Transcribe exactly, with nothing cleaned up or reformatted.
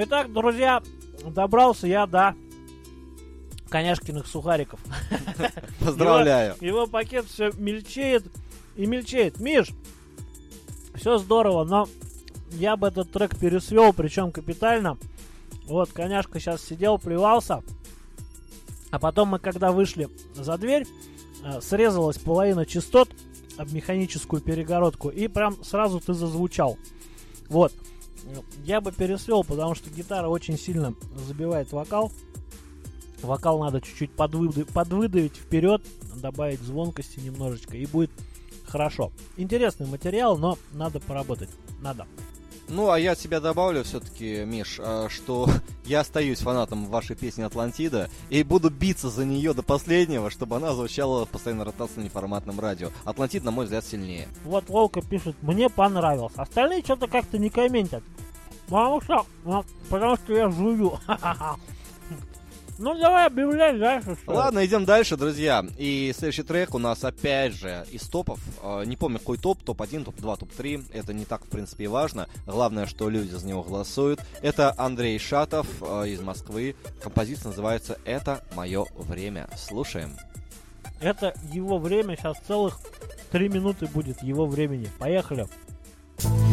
Итак, друзья, добрался я до коняшкиных сухариков. Поздравляю. Его, его пакет все мельчеет и мельчеет. Миш, все здорово, но я бы этот трек пересвел, причем капитально. Вот, коняшка сейчас сидел, плевался. А потом мы, когда вышли за дверь, срезалась половина частот об механическую перегородку, и прям сразу ты зазвучал. Вот. Я бы пересвел, потому что гитара очень сильно забивает вокал. Вокал надо чуть-чуть подвыдавить, подвыдавить вперед, добавить звонкости немножечко, и будет хорошо. Интересный материал, но надо поработать. Надо. Ну, а я от себя добавлю все-таки, Миш, что я остаюсь фанатом вашей песни «Атлантида» и буду биться за нее до последнего, чтобы она звучала в постоянной ротации на неформатном радио. «Атлантид», на мой взгляд, сильнее. Вот Волка пишет, мне понравилось. Остальные что-то как-то не комментят. Потому что, потому что я жую. Ну, давай объявляй дальше. Что Ладно, идем дальше, друзья. И следующий трек у нас опять же из топов. Не помню, какой топ. топ один, топ два, топ три. Это не так, в принципе, и важно. Главное, что люди за него голосуют. Это Андрей Шатов из Москвы. Композиция называется «Это мое время». Слушаем. Это его время. Сейчас целых три минуты будет его времени. Поехали.